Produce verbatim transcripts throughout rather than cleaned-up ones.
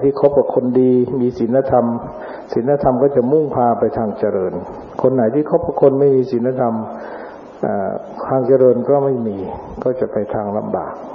ที่คบกับคนดีมีศีลธรรมศีลธรรมก็จะมุ่งพาไปทางเจริญคนไหนที่คบกับคนไม่มีศีลธรรมทางเจริญก็ไม่มีก็จะไปทางลำบาก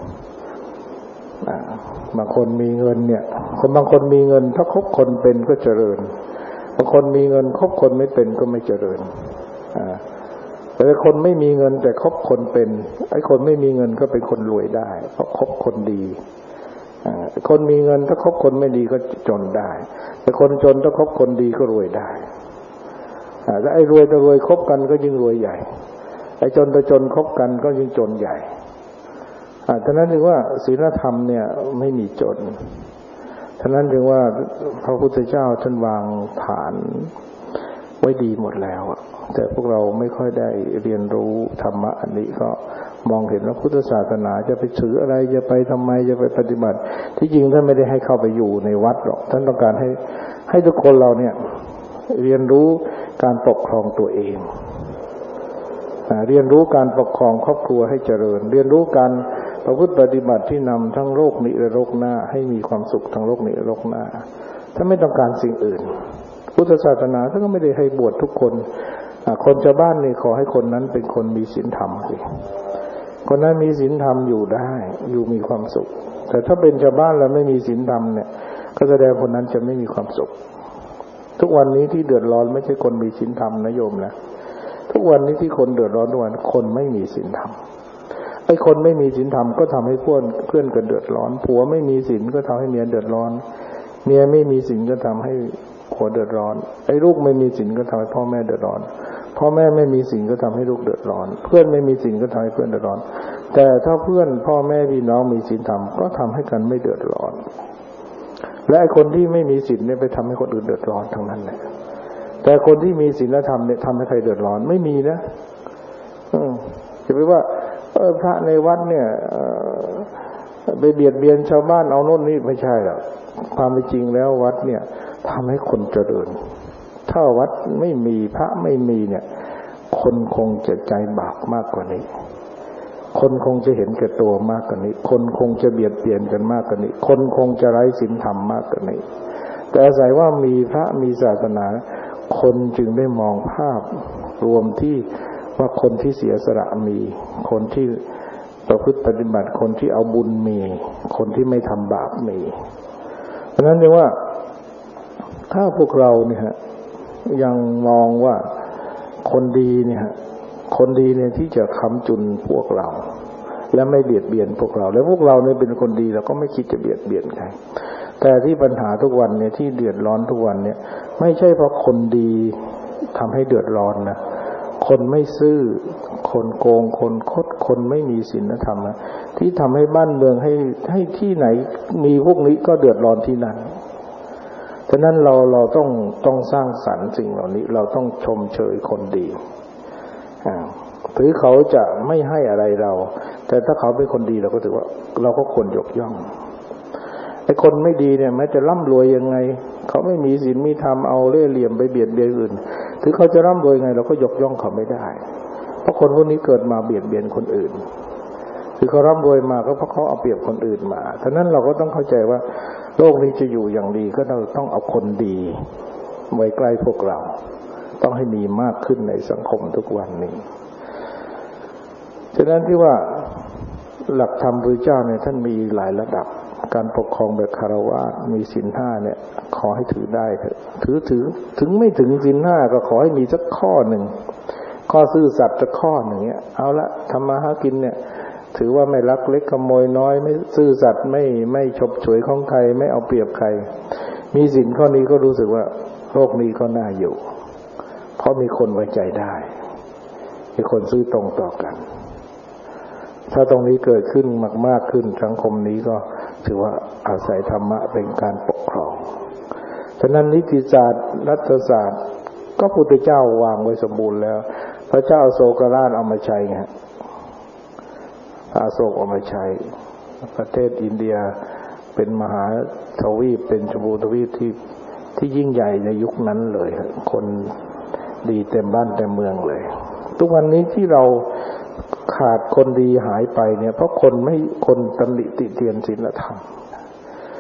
บางคนมีเงินเนี่ยคนบางคนมีเงินถ้าคบคนเป็นก็เจริญบางคนมีเงินคบคนไม่เป็นก็ไม่เจริญแต่คนไม่มีเงินแต่คบคนเป็นไอ้คนไม่มีเงินก็เป็นคนรวยได้เพราะคบคนดีคนมีเงินถ้าคบคนไม่ดีก็จนได้แต่คนจนถ้าคบคนดีก็รวยได้ถ้าไอ้รวยแต่รวยคบกันก็ยิ่งรวยใหญ่ไอ้จนแต่จนคบกันก็ยิ่งจนใหญ่ฉะนั้นถึงว่าศีลธรรมเนี่ยไม่มีจนฉะนั้นถึงว่าพระพุทธเจ้าท่านวางฐานไว้ดีหมดแล้วแต่พวกเราไม่ค่อยได้เรียนรู้ธรรมะอันนี้ก็มองเห็นว่าพุทธศาสนาจะไปถืออะไรจะไปทำไมจะไปปฏิบัติที่จริงท่านไม่ได้ให้เข้าไปอยู่ในวัดหรอกท่านต้องการให้ให้ทุกคนเราเนี่ยเรียนรู้การปกครองตัวเองเรียนรู้การปกครองครอบครัวให้เจริญเรียนรู้การประพฤติปฏิบัติที่นำทั้งโลกนี้และโลกหน้าให้มีความสุขทั้งโลกนี้และโลกหน้าถ้าไม่ต้องการสิ่งอื่นพุทธศาสนาท่านก็ไม่ได้ให้บวชทุกคนคนชาวบ้านนี่ขอให้คนนั้นเป็นคนมีศีลธรรมสิคนนั้นมีศีลธรรมอยู่ได้อยู่มีความสุขแต่ถ้าเป็นชาวบ้านแล้วไม่มีศีลธรรมเนี่ยก็แสดงคนนั้นจะไม่มีความสุขทุกวันนี้ที่เดือดร้อนไม่ใช่คนมีศีลธรรมนะโยมนะทุกวันนี้ที่คนเดือดร้อนทุกวันคนไม่มีศีลธรรมไอ้คนไม่มีศีลธรรมก็ทำให้เพื่อนเพื่อนกันเดือดร้อนผัวไม่มีศีลก็ทำให้เมียเดือดร้อนเมียไม่มีศีลก็ทำให้ผัวเดือดร้อนไอ้ลูกไม่มีศีลก็ทำให้พ่อแม่เดือดร้อนพ่อแม่ไม่มีศีลก็ทำให้ลูกเดือดร้อนเพื่อนไม่มีศีลก็ทำให้เพื่อนเดือดร้อนแต่ถ้าเพื่อนพ่อแม่พี่น้องมีศีลธรรมก็ทำให้กันไม่เดือดร้อนและไอ้คนที่ไม่มีศีลเนี่ยไปทำให้คนอื่นเดือดร้อนทั้งนั้นแหละแต่คนที่มีศีลธรรมเนี่ยทำให้ใครเดือดร้อนไม่มีนะจะไปว่าพระในวัดเนี่ยไปเบียดเบียนชาวบ้านเอาโน่นนี่ไม่ใช่หรอกความเป็นจริงแล้ววัดเนี่ยทำให้คนเจริญถ้าวัดไม่มีพระไม่มีเนี่ยคนคงจะใจบาปมากกว่านี้คนคงจะเห็นแก่ตัวมากกว่านี้คนคงจะเบียดเบียนกันมากกว่านี้คนคงจะไร้ศีลธรรมมากกว่านี้แต่อาศัยว่ามีพระมีศาสนาคนจึงได้มองภาพรวมที่ว่าคนที่เสียสละมีคนที่ประพฤติปฏิบัติคนที่เอาบุญมีคนที่ไม่ทำบาปมีเพราะฉะนั้นเรียกว่าถ้าพวกเราเนี่ยยังมองว่าคนดีเนี่ยคนดีเนี่ยที่จะค้ำจุนพวกเราและไม่เบียดเบียนพวกเราแล้วพวกเราเนี่ยเป็นคนดีเราก็ไม่คิดจะเบียดเบียนใครแต่ที่ปัญหาทุกวันเนี่ยที่เดือดร้อนทุกวันเนี่ยไม่ใช่เพราะคนดีทำให้เดือดร้อนนะคนไม่ซื่อคนโกงคนคดคนไม่มีศีลธรรมนะที่ทำให้บ้านเมืองให้ให้ที่ไหนมีพวกนี้ก็เดือดร้อนที่นั่นฉะนั้นเราเราต้องต้องสร้างสรรค์สิ่งเหล่านี้เราต้องชมเชยคนดีถึงเขาจะไม่ให้อะไรเราแต่ถ้าเขาเป็นคนดีเราก็ถือว่าเราก็ควรยกย่องไอ้คนไม่ดีเนี่ยแม้จะร่ำรวยยังไงเขาไม่มีศีลมีธรรมเอาเล่ห์เหลี่ยมไปเบียดเบียนอื่นถึงเขาจะร่ำรวยไงเราก็ยกย่องเขาไม่ได้เพราะคนพวกนี้เกิดมาเบียดเบียนคนอื่นคือเขาร่ำรวยมาก็เพราะเขาเอาเปรียบคนอื่นมาฉะนั้นเราก็ต้องเข้าใจว่าโลกนี้จะอยู่อย่างดีก็เราต้องเอาคนดีไว้ใกล้พวกเราต้องให้มีมากขึ้นในสังคมทุกวันนี้ฉะนั้นที่ว่าหลักธรรมพระเจ้าเนี่ยท่านมีหลายระดับการปกครองแบบคฤหัสถ์มีศีลห้าเนี่ยขอให้ถือได้เถอะถือถือถึงไม่ถึงศีลห้าก็ขอให้มีสักข้อหนึ่งข้อซื่อสัตย์สักข้อหนึ่งเนี่ยเอาละทำมาหากินเนี่ยถือว่าไม่ลักเล็กขโมยน้อยไม่ซื่อสัตย์ไม่ไม่ฉกฉวยของใครไม่เอาเปรียบใครมีศีลข้อนี้ก็รู้สึกว่าโลกนี้ก็น่าอยู่เพราะมีคนไว้ใจได้มีคนซื่อตรงต่อกันถ้าตรงนี้เกิดขึ้นมากๆขึ้นสังคมนี้ก็ถือว่าอาศัยธรรมะเป็นการปกครองฉะนั้นนิติศาสตร์รัฐศาสตร์ก็พุทธเจ้าวางไว้สมบูรณ์แล้วพระเจ้าอโศกราชเอามาใช้ไงพระอโศกเอามาใช้ประเทศอินเดียเป็นมหาทวีปเป็นชมพูทวีปที่ที่ยิ่งใหญ่ในยุคนั้นเลยคนดีเต็มบ้านเต็มเมืองเลยทุกวันนี้ที่เราขาดคนดีหายไปเนี่ยเพราะคนไม่คนตำหนิติเตียนศีลธรรม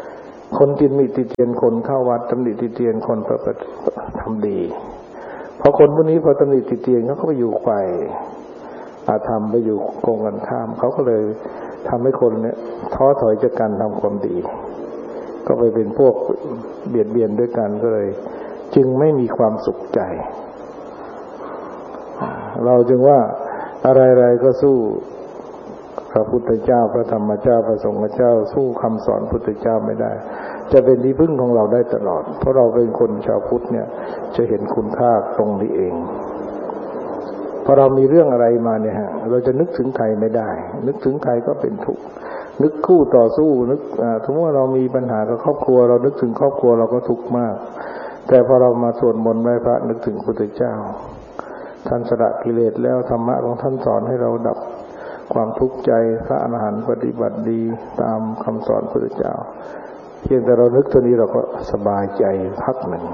คนตำหนิติเตียนคนเข้าวัดตำหนิติเตียนคนประพฤติทำดีพอคนพวกนี้พอตำหนิติเตียนเขาก็ไปอยู่ฝ่ายอาธรรมไปอยู่โกงกันข้ามเขาก็เลยทำให้คนเนี่ยท้อถอยจากการทำความดีก็ไปเป็นพวกเบียดเบียนด้วยกันก็เลยจึงไม่มีความสุขใจเราจึงว่าอะไรๆก็สู้พระพุทธเจ้าพระธรรมเจ้าพระสงฆ์เจ้าสู้คำสอนพุทธเจ้าไม่ได้จะเป็นที่พึ่งของเราได้ตลอดเพราะเราเป็นคนชาวพุทธเนี่ยจะเห็นคุณค่าตรงนี้เองพอเรามีเรื่องอะไรมาเนี่ยฮะเราจะนึกถึงใครไม่ได้นึกถึงใครก็เป็นทุกข์นึกคู่ต่อสู้นึกสมมติว่าเรามีปัญหากับครอบครัวเรานึกถึงครอบครัวเราก็ทุกข์มากแต่พอเรามาสวดมนต์ไหว้พระนึกถึงพุทธเจ้าท่านสละกิเลสแล้วธรรมะของท่านสอนให้เราดับความทุกข์ใจพระอรหันต์ปฏิบัติดีตามคำสอนพุทธเจ้าเพียงแต่เรานึกตัวนี้เราก็สบายใจพักหนึ่ง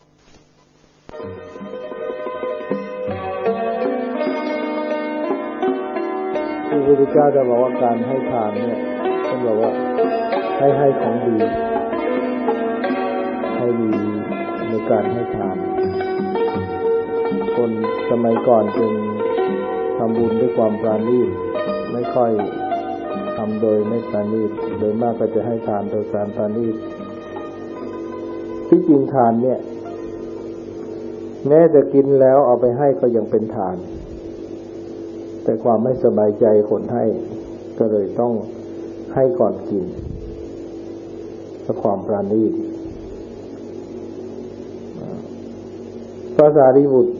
พระพุทธเจ้าจะบอกว่าการให้ทานเนี่ยท่านบอกว่าให้ให้ของดีให้ดีในการให้ทานคนสมัยก่อนจึงทำบุญด้วยความปราณีตไม่ค่อยทำโดยไม่ปราณีตโดยมากก็จะให้ทานโดยการปราณีตที่จริงทานเนี่ยแม้จะกินแล้วเอาไปให้ก็ยังเป็นทานแต่ความไม่สบายใจคนให้ก็เลยต้องให้ก่อนกินเพราะความปราณีตพระสารีบุตร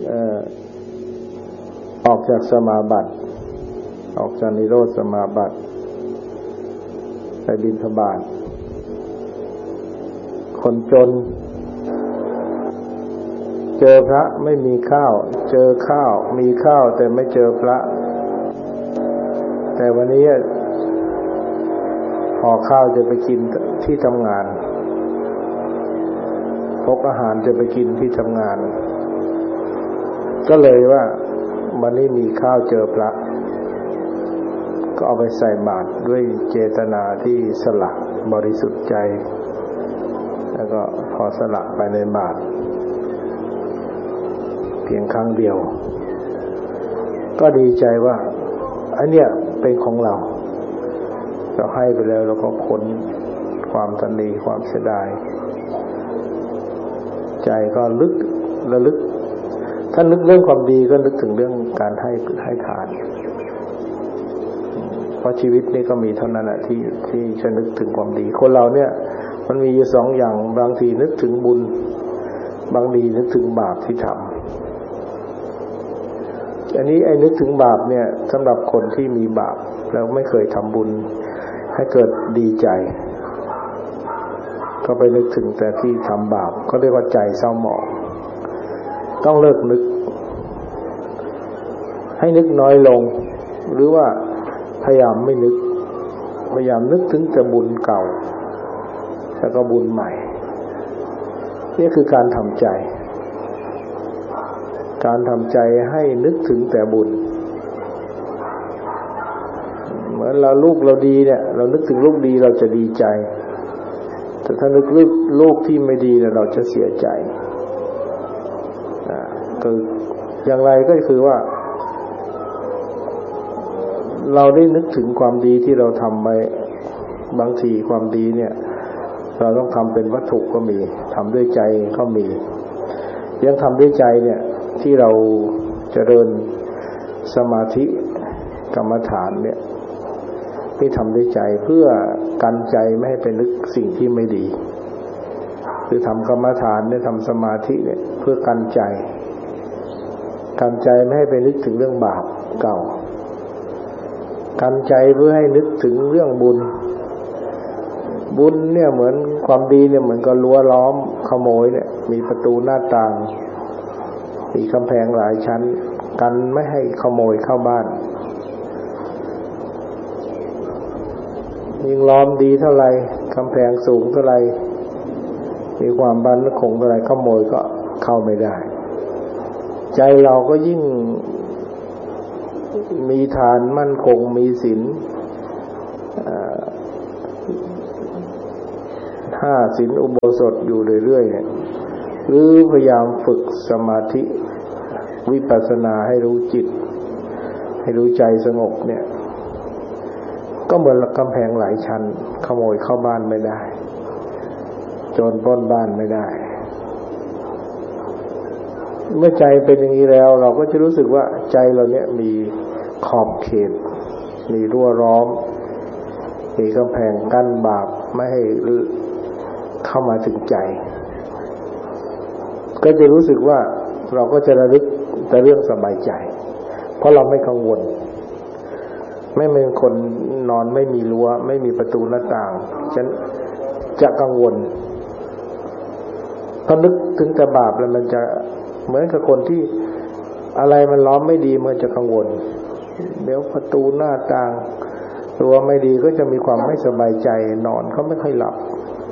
ออกจากสมาบัติออกจากนิโรธสมาบัติไปบิณฑบาตคนจนเจอพระไม่มีข้าวเจอข้าวมีข้าวแต่ไม่เจอพระแต่วันนี้ห่อข้าวจะไปกินที่ทำงานพกอาหารจะไปกินที่ทำงานก็เลยว่าวันนี้มีข้าวเจอพระก็เอาไปใส่บาตรด้วยเจตนาที่สละบริสุทธิ์ใจแล้วก็พอสละไปในบาตรเพียงครั้งเดียวก็ดีใจว่าอันเนี้ยเป็นของเราเราให้ไปแล้วเราก็พ้นความตัณหาความเสียดายใจก็ลึกระลึกถ้านึกเรื่องความดีก็นึกถึงเรื่องการให้ให้ทานเพราะชีวิตนี่ก็มีเท่านั้นแหละที่ที่จะนึกถึงความดีคนเราเนี่ยมันมีอยู่สองอย่างบางทีนึกถึงบุญบางทีนึกถึงบาปที่ทำอันนี้ไอ้นึกถึงบาปเนี่ยสำหรับคนที่มีบาปแล้วไม่เคยทำบุญให้เกิดดีใจก็ไปนึกถึงแต่ที่ทำบาปก็เรียกว่าใจเศร้าหมองต้องเลิกนึกให้นึกน้อยลงหรือว่าพยายามไม่นึกพยายามนึกถึงแต่บุญเก่าแล้วก็บุญใหม่นี่คือการทำใจการทำใจให้นึกถึงแต่บุญเหมือนเราลูกเราดีเนี่ยเรานึกถึงลูกดีเราจะดีใจแต่ถ้านึกลูกลูกที่ไม่ดีเนี่ยเราจะเสียใจอ่าคืออย่างไรก็คือว่าเราได้นึกถึงความดีที่เราทำไปบางทีความดีเนี่ยเราต้องทำเป็นวัตถุก็มีทำด้วยใจก็มียังทำด้วยใจเนี่ยที่เราเจริญสมาธิกรรมฐานเนี่ยที่ทำด้วยใจเพื่อกันใจไม่ให้ไปนึกสิ่งที่ไม่ดีคือทำกรรมฐานเนี่ยทำสมาธิเนี่ยเพื่อกันใจกันใจไม่ให้ไปนึกถึงเรื่องบาปเก่ากันใจเพื่อให้นึกถึงเรื่องบุญบุญเนี่ยเหมือนความดีเนี่ยเหมือนกับรั้วล้อมขโมยเนี่ยมีประตูหน้าต่างมีกำแพงหลายชั้นกันไม่ให้ขโมยเข้าบ้านยิ่งล้อมดีเท่าไรกำแพงสูงเท่าไรมีความมั่นคงเท่าไรขโมยก็เข้าไม่ได้ใจเราก็ยิ่งมีฐานมั่นคงมีศีลห้าศีลอุโบสถอยู่เรื่อยๆหรือพยายามฝึกสมาธิวิปัสสนาให้รู้จิตให้รู้ใจสงบเนี่ยก็เหมือนกำแพงหลายชั้นขโมยเข้าบ้านไม่ได้โจรปล้นบ้านไม่ได้เมื่อใจเป็นอย่างนี้แล้วเราก็จะรู้สึกว่าใจเราเนี่ยมีขอบเขตมีรั้วล้อมมีกำแพงกั้นบาปไม่ให้เข้ามาถึงใจก็จะรู้สึกว่าเราก็จะระลึกแต่เรื่องสบายใจเพราะเราไม่กังวลไม่เป็นคนนอนไม่มีรั้วไม่มีประตูหน้าต่างฉันจะกังวลพอนึกถึงแต่บาปแล้วมันจะเหมือนกับคนที่อะไรมันล้อมไม่ดีมันจะกังวลเดี๋ยวประตูหน้าต่างรั้วไม่ดีก็จะมีความไม่สบายใจนอนเขาไม่ค่อยหลับ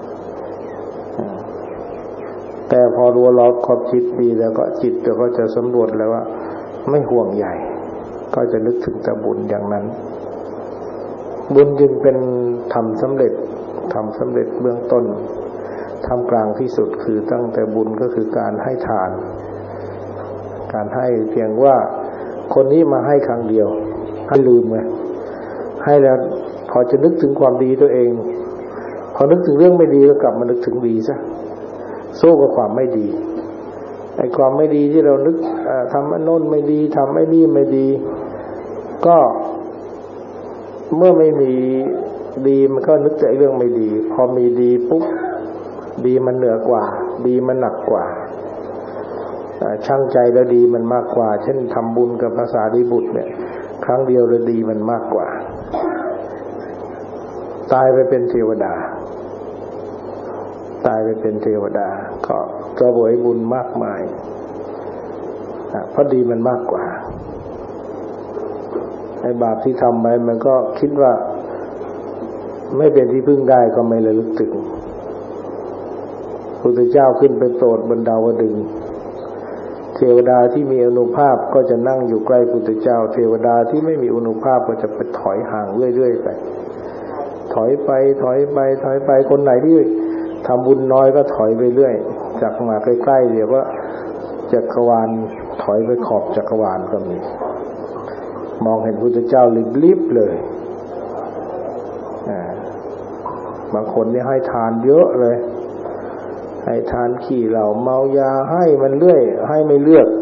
แต่พอรั้วล้อมขอบจิตดีแล้วก็จิตก็จะสำรวจแล้วว่าไม่ห่วงใหญ่ก็จะนึกถึงแต่บุญอย่างนั้นบุญจึงเป็นธรรมสำเร็จธรรมสำเร็จเบื้องต้นทำกลางที่สุดคือตั้งแต่บุญก็คือการให้ทานการให้เพียงว่าคนนี้มาให้ครั้งเดียวให้ลืมไงให้แล้วพอจะนึกถึงความดีตัวเองพอนึกถึงเรื่องไม่ดีก็กลับมานึกถึงดีซะสู้กับความไม่ดีไอ้ความไม่ดีที่เรานึกทำอันโน้นไม่ดีทำไอ้นี่ไม่ดีก็เมื่อไม่มีดีมันก็นึกแต่เรื่องไม่ดีพอมีดีปุ๊บดีมันเหนือกว่าดีมันหนักกว่าช่างใจแล้วดีมันมากกว่าเช่นทำบุญกับพระสารีบุตรเนี่ยครั้งเดียวแล้วดีมันมากกว่าตายไปเป็นเทวดาตายไปเป็นเทวดาก็เสวยบุญมากมายเพราะดีมันมากกว่าไอ้บาปที่ทำไปมันก็คิดว่าไม่เป็นที่พึ่งได้ก็ไม่ระลึกถึงพระพุทธเจ้าขึ้นไปโปรดบนดาวดึงส์เทวดาที่มีอานุภาพก็จะนั่งอยู่ใกล้พระพุทธเจ้าเทวดาที่ไม่มีอานุภาพก็จะไปถอยห่างเรื่อยๆไปถอยไปถอยไปถอยไปคนไหนที่ทำบุญน้อยก็ถอยไปเรื่อยจากมาใกล้ๆเดี๋ยวว่าจักรวาลถอยไปขอบจักรวาลก็มีมองเห็นพระพุทธเจ้าลิบๆเลยบางคนนี่ให้ทานเยอะเลยให้ทานขี้เหล้าเมายาให้มันเรื่อยให้ไม่เลือก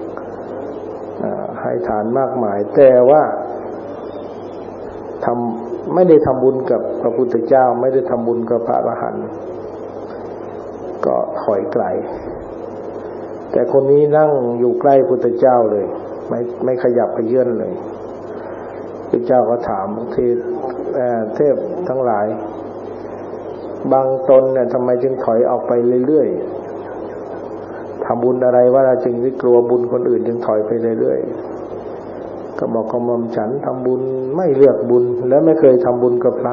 ให้ทานมากมายแต่ว่าทำไม่ได้ทำบุญกับพระพุทธเจ้าไม่ได้ทำบุญกับพระอรหันต์ก็ถอยไกลแต่คนนี้นั่งอยู่ใกล้พุทธเจ้าเลยไม่ไม่ขยับขยื่นเลยพระเจ้าก็ถามเทพเทพทั้งหลายบางตนเนี่ยทำไมจึงถอยออกไปเรื่อยๆทำบุญอะไรว่าเราจึงได้กลัวบุญคนอื่นจึงถอยไปเรื่อยๆก็บอกกระหม่อมฉันทำบุญไม่เลือกบุญและไม่เคยทำบุญกับพระ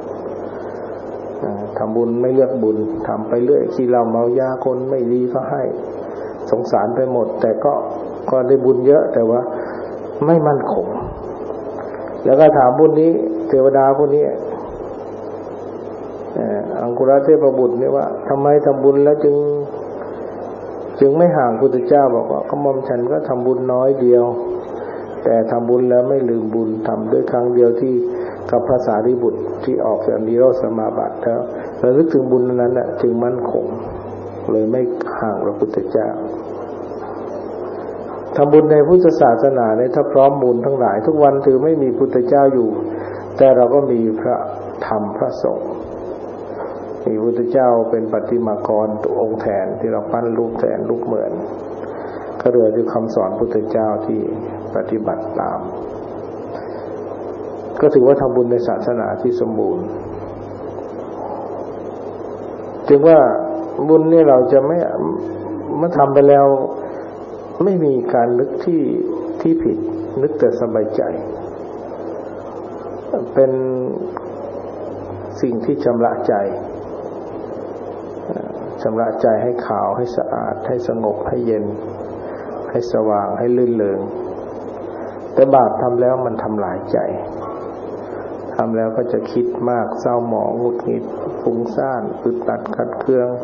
ทำบุญไม่เลือกบุญทำไปเรื่อยขี้เหล้าเมายาคนไม่ดีก็ให้สงสารไปหมดแต่ก็ก็ได้บุญเยอะแต่ว่าไม่มั่นคงแล้วก็ถามบุญนี้เทวดาพวกนี้อังคุรเทพบุตรเนี่ยว่าทำไมทำบุญแล้วจึงจึงไม่ห่างพุทธเจ้าบอกว่าก็มอมฉันก็ทำบุญน้อยเดียวแต่ทำบุญแล้วไม่ลืมบุญทำด้วยครั้งเดียวที่กับพระสารีบุตรที่ออกจากนิโรธสมาบัติแล้วระลึกถึงบุญนั้นน่ะจึงมั่นคงเลยไม่ห่างพระพุทธเจ้าทำบุญในพุทธศาสนาเนี่ยถ้าพร้อมบุญทั้งหลายทุกวันถือไม่มีพุทธเจ้าอยู่แต่เราก็มีพระธรรมพระสงฆ์มีพุทธเจ้าเป็นปฏิมากรตัวองค์แทนที่เราปั้นรูปแทนรูปเหมือนก็เรือด้วยคำสอนพุทธเจ้าที่ปฏิบัติตามก็ถือว่าทำบุญในศาสนาที่สมบูรณ์จึงว่าบุญนี่เราจะไม่เมื่อทำไปแล้วไม่มีการนึกที่ที่ผิดนึกแต่สบายใจเป็นสิ่งที่ชำระใจชำระใจให้ขาวให้สะอาดให้สงบให้เย็นให้สว่างให้ลื่นเริงแต่บาปทำแล้วมันทำลายใจทำแล้วก็จะคิดมากเศร้าหมองหงุดหงิดฟุ้งซ่านอึดอัดขัดเคือง